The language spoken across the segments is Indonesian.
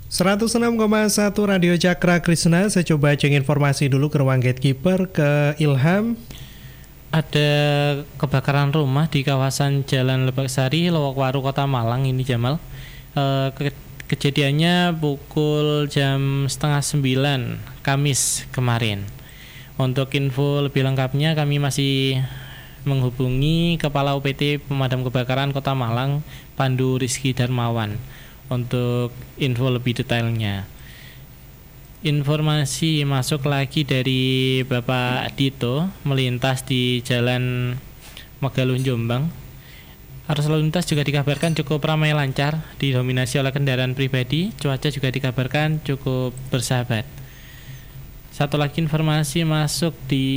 106,1 Radio Cakra Krishna. Saya coba cek informasi dulu ke ruang gatekeeper ke Ilham. Ada kebakaran rumah di kawasan Jalan Lebak Sari, Lowokwaru, Kota Malang ini, Jamal. Kejadiannya pukul jam 8:30 Kamis kemarin. Untuk info lebih lengkapnya kami masih menghubungi Kepala UPT Pemadam Kebakaran Kota Malang, Pandu Rizky Darmawan, untuk info lebih detailnya. Informasi masuk lagi dari Bapak Dito melintas di Jalan Megalun Jombang. Arus lalu lintas juga dikabarkan cukup ramai lancar, didominasi oleh kendaraan pribadi. Cuaca juga dikabarkan cukup bersahabat. Satu lagi informasi masuk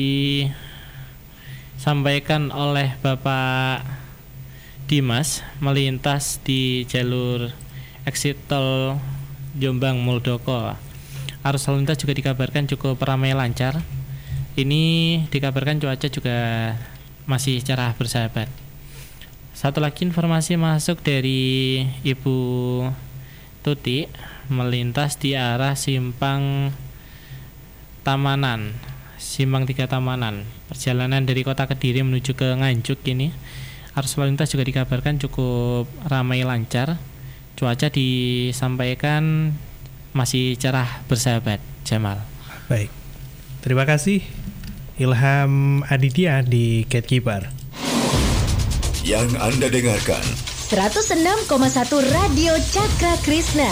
disampaikan oleh Bapak Dimas melintas di jalur exit tol Jombang Muldoko. Arus lalu lintas juga dikabarkan cukup ramai lancar. Ini dikabarkan cuaca juga masih cerah bersahabat. Satu lagi informasi masuk dari Ibu Tuti melintas di arah Simpang 3 Tamanan. Perjalanan dari kota Kediri menuju ke Nganjuk ini. Arus lalu lintas juga dikabarkan cukup ramai lancar. Cuaca disampaikan masih cerah bersahabat, Jamal. Baik, terima kasih Ilham Aditya di Gatekeeper. Yang Anda dengarkan 106,1 Radio Cakra Krishna.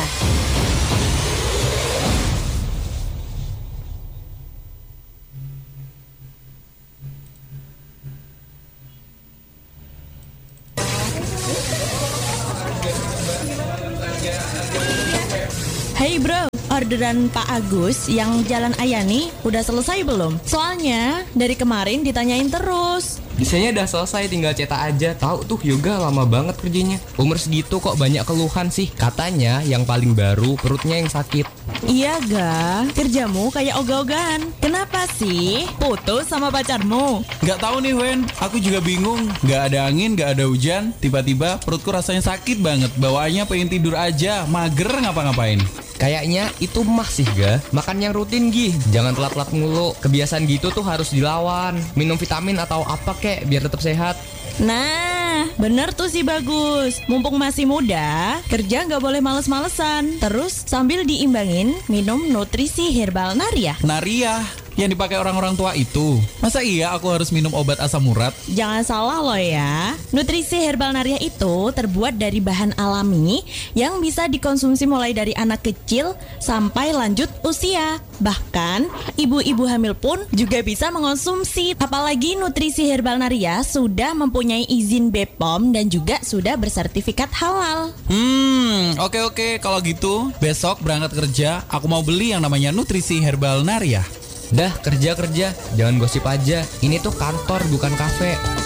Hey bro, orderan Pak Agus yang Jalan Ayani udah selesai belum? Soalnya dari kemarin ditanyain terus. Desainnya udah selesai, tinggal cetak aja. Tahu tuh Yoga lama banget kerjanya. Umur segitu kok banyak keluhan sih. Katanya yang paling baru perutnya yang sakit. Iya ga, kerjamu kayak ogah-ogahan. Kenapa sih? Putus sama pacarmu? Gak tahu nih Wen, aku juga bingung. Gak ada angin, gak ada hujan. Tiba-tiba perutku rasanya sakit banget. Bawaannya pengen tidur aja, mager ngapa-ngapain. Kayaknya itu mah sih ga. Makan yang rutin Gi, jangan telat-telat mulu. Kebiasaan gitu tuh harus dilawan. Minum vitamin atau apa kek biar tetap sehat. Nah, bener tuh si Bagus. Mumpung masih muda, kerja nggak boleh males-malesan. Terus sambil diimbangin minum nutrisi herbal Naria. Naria yang dipakai orang-orang tua itu. Masa iya aku harus minum obat asam urat? Jangan salah loh ya. Nutrisi herbal Naria itu terbuat dari bahan alami yang bisa dikonsumsi mulai dari anak kecil sampai lanjut usia. Bahkan ibu-ibu hamil pun juga bisa mengonsumsi. Apalagi nutrisi herbal Naria sudah mempunyai izin BPOM dan juga sudah bersertifikat halal. Oke. Kalau gitu besok berangkat kerja aku mau beli yang namanya nutrisi herbal Naria. Dah kerja, jangan gosip aja. Ini tuh kantor bukan kafe.